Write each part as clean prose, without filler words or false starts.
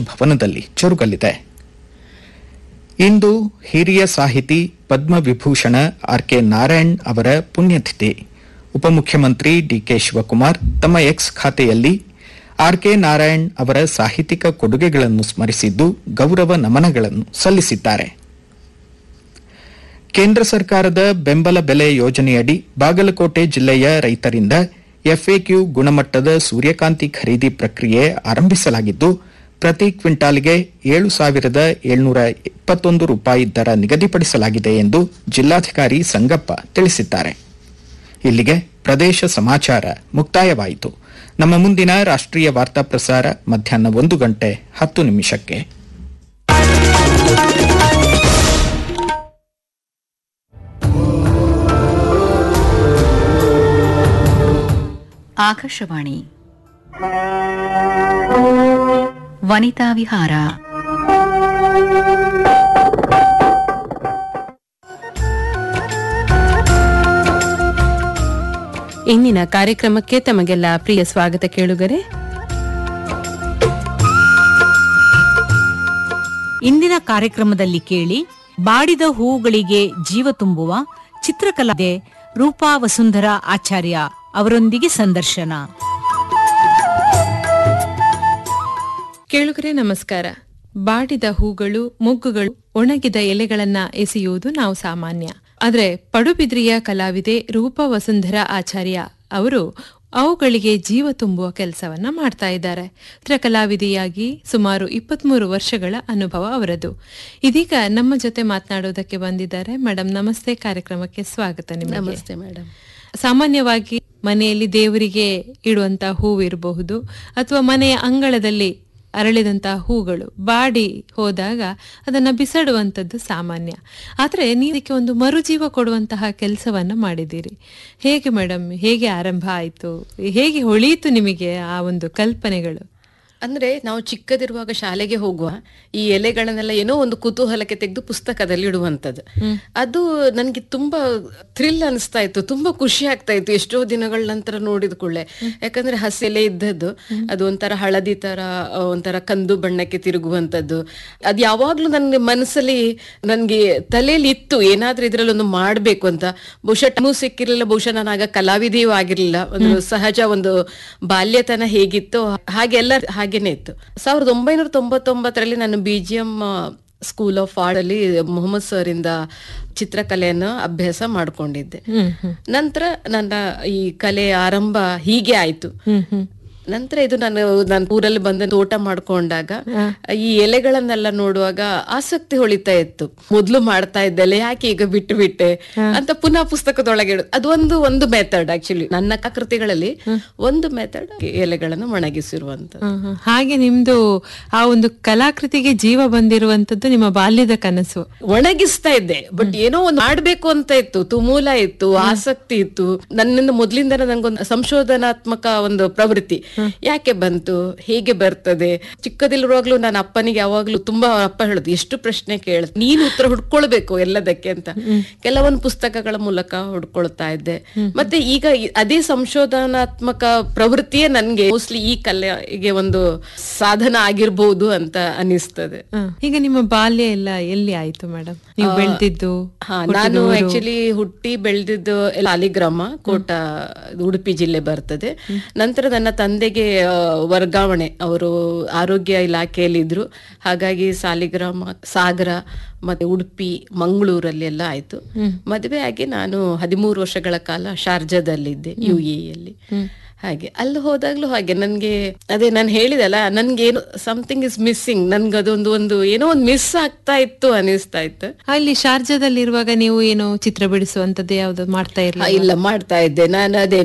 ಭವನದಲ್ಲಿ ಜರುಗಲಿದೆ. ಇಂದು ಹಿರಿಯ ಸಾಹಿತಿ ಪದ್ಮವಿಭೂಷಣ ಆರ್ಕೆ ನಾರಾಯಣ್ ಅವರ ಪುಣ್ಯತಿಥಿ. ಉಪಮುಖ್ಯಮಂತ್ರಿ ಡಿಕೆ ಶಿವಕುಮಾರ್ ತಮ್ಮ ಎಕ್ಸ್ ಖಾತೆಯಲ್ಲಿ ಆರ್ಕೆ ನಾರಾಯಣ್ ಅವರ ಸಾಹಿತ್ಯಿಕ ಕೊಡುಗೆಗಳನ್ನು ಸ್ಮರಿಸಿದ್ದು ಗೌರವ ನಮನಗಳನ್ನು ಸಲ್ಲಿಸಿದ್ದಾರೆ. ಕೇಂದ್ರ ಸರ್ಕಾರದ ಬೆಂಬಲ ಬೆಲೆ ಯೋಜನೆಯಡಿ ಬಾಗಲಕೋಟೆ ಜಿಲ್ಲೆಯ ರೈತರಿಂದ ಎಫ್ಎಕ್ಯೂ ಗುಣಮಟ್ಟದ ಸೂರ್ಯಕಾಂತಿ ಖರೀದಿ ಪ್ರಕ್ರಿಯೆ ಆರಂಭಿಸಲಾಗಿದ್ದು, ಪ್ರತಿ ಕ್ವಿಂಟಾಲ್ಗೆ 7,721 ರೂಪಾಯಿ ದರ ನಿಗದಿಪಡಿಸಲಾಗಿದೆ ಎಂದು ಜಿಲ್ಲಾಧಿಕಾರಿ ಸಂಗಪ್ಪ ತಿಳಿಸಿದ್ದಾರೆ. ಇಲ್ಲಿಗೆ ಪ್ರದೇಶ ಸಮಾಚಾರ ಮುಕ್ತಾಯವಾಯಿತು. ನಮ್ಮ ಮುಂದಿನ ರಾಷ್ಟ್ರೀಯ ವಾರ್ತಾ ಪ್ರಸಾರ ಮಧ್ಯಾಹ್ನ 1:10 ಆಕಾಶವಾಣಿ ವನಿತಾ ವಿಹಾರ. ಇಂದಿನ ಕಾರ್ಯಕ್ರಮಕ್ಕೆ ತಮಗೆಲ್ಲ ಪ್ರಿಯ ಸ್ವಾಗತ ಕೇಳುಗರೆ. ಇಂದಿನ ಕಾರ್ಯಕ್ರಮದಲ್ಲಿ ಕೇಳಿ, ಬಾಡಿದ ಹೂವುಗಳಿಗೆ ಜೀವ ತುಂಬುವ ಚಿತ್ರಕಲಾವಿದೆ ರೂಪಾ ವಸುಂಧರಾ ಆಚಾರ್ಯ ಅವರೊಂದಿಗೆ ಸಂದರ್ಶನ. ಕೇಳುಗರೆ ನಮಸ್ಕಾರ. ಬಾಡಿದ ಹೂಗಳು, ಮೊಗ್ಗುಗಳು, ಒಣಗಿದ ಎಲೆಗಳನ್ನ ಎಸೆಯುವುದು ನಾವು ಸಾಮಾನ್ಯ. ಆದ್ರೆ ಪಡುಬಿದ್ರಿಯ ಕಲಾವಿದೆ ರೂಪಾ ವಸುಂಧರಾ ಆಚಾರ್ಯ ಅವರು ಅವುಗಳಿಗೆ ಜೀವ ತುಂಬುವ ಕೆಲಸವನ್ನ ಮಾಡ್ತಾ ಇದ್ದಾರೆ. ಚಿತ್ರಕಲಾವಿದೆಯಾಗಿ ಸುಮಾರು 23 ವರ್ಷಗಳ ಅನುಭವ ಅವರದು. ಇದೀಗ ನಮ್ಮ ಜೊತೆ ಮಾತನಾಡೋದಕ್ಕೆ ಬಂದಿದ್ದಾರೆ. ಮೇಡಮ್ ನಮಸ್ತೆ, ಕಾರ್ಯಕ್ರಮಕ್ಕೆ ಸ್ವಾಗತ. ನಿಮಗೆ ನಮಸ್ತೆ ಮೇಡಮ್. ಸಾಮಾನ್ಯವಾಗಿ ಮನೆಯಲ್ಲಿ ದೇವರಿಗೆ ಇಡುವಂತ ಹೂವು ಇರಬಹುದು, ಅಥವಾ ಮನೆಯ ಅಂಗಳದಲ್ಲಿ ಅರಳಿದಂತಹ ಹೂಗಳು ಬಾಡಿ ಹೋದಾಗ ಅದನ್ನ ಬಿಸಾಡುವಂಥದ್ದು ಸಾಮಾನ್ಯ. ಆದ್ರೆ ನೀವು ಇದಕ್ಕೆ ಒಂದು ಮರುಜೀವ ಕೊಡುವಂತಹ ಕೆಲಸವನ್ನ ಮಾಡಿದ್ದೀರಿ. ಹೇಗೆ ಮೇಡಮ್, ಹೇಗೆ ಆರಂಭ ಆಯ್ತು, ಹೇಗೆ ಹೊಳೆಯಿತು ನಿಮಗೆ ಆ ಒಂದು ಕಲ್ಪನೆಗಳು? ಅಂದ್ರೆ ನಾವು ಚಿಕ್ಕದಿರುವಾಗ ಶಾಲೆಗೆ ಹೋಗುವ ಈ ಎಲೆಗಳನ್ನೆಲ್ಲ ಏನೋ ಒಂದು ಕುತೂಹಲಕ್ಕೆ ತೆಗೆದು ಪುಸ್ತಕದಲ್ಲಿ ಇಡುವಂತದ್ದು. ಅದು ನನ್ಗೆ ತುಂಬಾ ಥ್ರಿಲ್ ಅನಿಸ್ತಾ ಇತ್ತು, ತುಂಬಾ ಖುಷಿ ಆಗ್ತಾ ಇತ್ತು ಎಷ್ಟೋ ದಿನಗಳ ನಂತರ ನೋಡಿದ ಕೂಡಲೇ. ಯಾಕಂದ್ರೆ ಹಸಿ ಎಲೆ ಇದ್ದದ್ದು, ಅದು ಒಂಥರ ಹಳದಿ ತರ, ಒಂಥರ ಕಂದು ಬಣ್ಣಕ್ಕೆ ತಿರುಗುವಂತದ್ದು. ಅದು ಯಾವಾಗ್ಲೂ ನನ್ನ ಮನಸ್ಸಲ್ಲಿ, ನನ್ಗೆ ತಲೆಯಲ್ಲಿ ಇತ್ತು ಏನಾದ್ರೂ ಇದ್ರಲ್ಲಿ ಒಂದು ಮಾಡ್ಬೇಕು ಅಂತ. ಬಹುಶಃ ಟೈಮೂ ಸಿಕ್ಕಿರ್ಲಿಲ್ಲ, ಬಹುಶಃ ನಾನು ಆಗ ಕಲಾವಿದೆಯೂ ಆಗಿರ್ಲಿಲ್ಲ. ಒಂದು ಸಹಜ ಒಂದು ಬಾಲ್ಯತನ ಹೇಗಿತ್ತು ಹಾಗೆಲ್ಲ ಹಾಗೇನೆ ಇತ್ತು. 1999ರಲ್ಲಿ ನಾನು BGM ಸ್ಕೂಲ್ ಆಫ್ ಆರ್ಟ್ ಅಲ್ಲಿ ಮೊಹಮ್ಮದ್ ಸರ್ ಇಂದ ಚಿತ್ರಕಲೆಯನ್ನು ಅಭ್ಯಾಸ ಮಾಡ್ಕೊಂಡಿದ್ದೆ. ನಂತರ ನನ್ನ ಈ ಕಲೆ ಆರಂಭ ಹೀಗೆ ಆಯ್ತು. ನಂತರ ಇದು ನಾನು ಊರಲ್ಲಿ ಬಂದ ತೋಟ ಮಾಡ್ಕೊಂಡಾಗ ಈ ಎಲೆಗಳನ್ನೆಲ್ಲ ನೋಡುವಾಗ ಆಸಕ್ತಿ ಹೊಳಿತಾ ಇತ್ತು. ಮೊದ್ಲು ಮಾಡ್ತಾ ಇದ್ದೆಲ್ಲ ಯಾಕೆ ಈಗ ಬಿಟ್ಟು ಬಿಟ್ಟೆ ಅಂತ ಪುನಃ ಪುಸ್ತಕದೊಳಗೆ ಇಡುದು. ಅದು ಒಂದು ಮೆಥಡ್. ಆಕ್ಚುಲಿ ನನ್ನ ಕೃತಿಗಳಲ್ಲಿ ಒಂದು ಮೆಥಡ್ ಎಲೆಗಳನ್ನು ಒಣಗಿಸಿರುವಂತ. ಹಾಗೆ ನಿಮ್ದು ಆ ಒಂದು ಕಲಾಕೃತಿಗೆ ಜೀವ ಬಂದಿರುವಂತದ್ದು ನಿಮ್ಮ ಬಾಲ್ಯದ ಕನಸು. ಒಣಗಿಸ್ತಾ ಇದ್ದೆ, ಬಟ್ ಏನೋ ಒಂದು ಮಾಡ್ಬೇಕು ಅಂತ ಇತ್ತು, ತುಮೂಲ ಇತ್ತು, ಆಸಕ್ತಿ ಇತ್ತು. ನನ್ನಿಂದ ಮೊದ್ಲಿಂದ ನಂಗೊಂದು ಸಂಶೋಧನಾತ್ಮಕ ಒಂದು ಪ್ರವೃತ್ತಿ. ಯಾಕೆ ಬಂತು, ಹೇಗೆ ಬರ್ತದೆ. ಚಿಕ್ಕದಿರುವಾಗ್ಲೂ ನಾನು ಅಪ್ಪನಿಗೆ ಯಾವಾಗ್ಲೂ ತುಂಬಾ, ಅಪ್ಪ ಹೇಳುದು ಎಷ್ಟು ಪ್ರಶ್ನೆ ಕೇಳ, ನೀನು ಉತ್ತರ ಹುಡ್ಕೊಳ್ಬೇಕು ಎಲ್ಲದಕ್ಕೆ ಅಂತ. ಕೆಲವೊಂದು ಪುಸ್ತಕಗಳ ಮೂಲಕ ಹುಡ್ಕೊಳ್ತಾ ಇದ್ದೆ. ಮತ್ತೆ ಈಗ ಅದೇ ಸಂಶೋಧನಾತ್ಮಕ ಪ್ರವೃತ್ತಿಯೇ ನನ್ಗೆ ಮೋಸ್ಟ್ಲಿ ಈ ಕಲೆಗೆ ಒಂದು ಸಾಧನ ಆಗಿರ್ಬಹುದು ಅಂತ ಅನಿಸ್ತದೆ. ಈಗ ನಿಮ್ಮ ಬಾಲ್ಯ ಎಲ್ಲ ಎಲ್ಲಿ ಆಯ್ತು ಮೇಡಮ್, ನೀವು ಬೆಳೆದಿದ್ದು? ನಾನು ಆಕ್ಚುಲಿ ಹುಟ್ಟಿ ಬೆಳೆದಿದ್ದು ಸಾಲಿಗ್ರಾಮ, ಕೋಟ, ಉಡುಪಿ ಜಿಲ್ಲೆ ಬರ್ತದೆ. ನಂತರ ನನ್ನ ತಂದೆಗೆ ವರ್ಗಾವಣೆ, ಅವರು ಆರೋಗ್ಯ ಇಲಾಖೆಯಲ್ಲಿ ಇದ್ರು. ಹಾಗಾಗಿ ಸಾಲಿಗ್ರಾಮ, ಸಾಗರ ಮತ್ತೆ ಉಡುಪಿ, ಮಂಗಳೂರಲ್ಲಿ ಎಲ್ಲ ಆಯ್ತು. ಮದುವೆ ಆಗಿ ನಾನು 13 ವರ್ಷಗಳ ಕಾಲ ಶಾರ್ಜಾದಲ್ಲಿದ್ದೆ, UAE ಅಲ್ಲಿ. ಹಾಗೆ ಅಲ್ಲಿ ಹೋದಾಗ್ಲೂ ಹಾಗೆ ನನ್ಗೆ ಅದೇ ನಾನು ಹೇಳಿದಲ್ಲ, ನನ್ಗೇನು ಸಮಥಿಂಗ್ ಇಸ್ ಮಿಸ್ಸಿಂಗ್, ನನ್ಗೆ ಅದೊಂದು ಏನೋ ಒಂದು ಮಿಸ್ ಆಗ್ತಾ ಇತ್ತು ಅನಿಸ್ತಾ ಇತ್ತು. ಅಲ್ಲಿ ಶಾರ್ಜಾದಲ್ಲಿರುವಾಗ ನೀವು ಏನು ಚಿತ್ರ ಬಿಡಿಸುವಂತದ್ದು ಯಾವ್ದು ಮಾಡ್ತಾ ಇರಲಿಲ್ಲ? ಇಲ್ಲ, ಮಾಡ್ತಾ ಇದ್ದೆ ನಾನು. ಅದೇ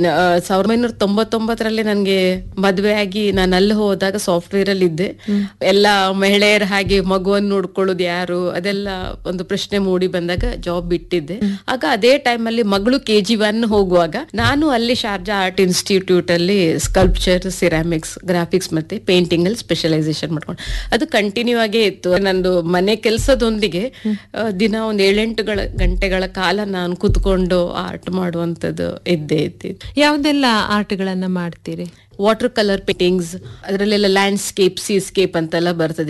1999ರಲ್ಲಿ ನನ್ಗೆ ಮದ್ವೆ ಆಗಿ ನಾನು ಅಲ್ಲಿ ಹೋದಾಗ ಸಾಫ್ಟ್ವೇರ್ ಅಲ್ಲಿ ಇದ್ದೆ. ಎಲ್ಲ ಮಹಿಳೆಯರ ಹಾಗೆ ಮಗುವನ್ನು ನೋಡ್ಕೊಳ್ಳೋದು ಯಾರು, ಅದೆಲ್ಲ ಒಂದು ಪ್ರಶ್ನೆ ಮೂಡಿ ಬಂದಾಗ ಜಾಬ್ ಬಿಟ್ಟಿದ್ದೆ. ಆಗ ಅದೇ ಟೈಮ್ ಅಲ್ಲಿ ಮಗಳು KG1 ಹೋಗುವಾಗ ನಾನು ಅಲ್ಲಿ ಶಾರ್ಜಾ ಆರ್ಟ್ ಇನ್ಸ್ಟಿಟ್ಯೂಟ್ ಅಲ್ಲಿ ಸ್ಕಲ್ಪ್ಚರ್, ಸಿರಾಮಿಕ್ಸ್, ಗ್ರಾಫಿಕ್ಸ್ ಮತ್ತೆ ಪೇಂಟಿಂಗ್ ಅಲ್ಲಿ ಸ್ಪೆಷಲೈಸೇಷನ್ ಮಾಡ್ಕೊಂಡು ಅದು ಕಂಟಿನ್ಯೂ ಆಗೇ ಇತ್ತು. ನಂದು ಮನೆ ಕೆಲಸದೊಂದಿಗೆ ದಿನ ಒಂದು 7-8 ಗಂಟೆಗಳ ಕಾಲ ನಾನು ಕುತ್ಕೊಂಡು ಆರ್ಟ್ ಮಾಡುವಂತದ್ದು ಇದ್ದೇ ಇತ್ತು. ಯಾವ್ದೆಲ್ಲ ಆರ್ಟ್ ಗಳನ್ನ ಮಾಡ್ತೀರಿ? ವಾಟರ್ ಕಲರ್ ಪೇಂಟಿಂಗ್ಸ್, ಅದರಲ್ಲೆಲ್ಲ ಲ್ಯಾಂಡ್ಸ್ಕೇಪ್, ಸೀಸ್ಕೇಪ್ ಅಂತೆಲ್ಲ ಬರ್ತದೆ.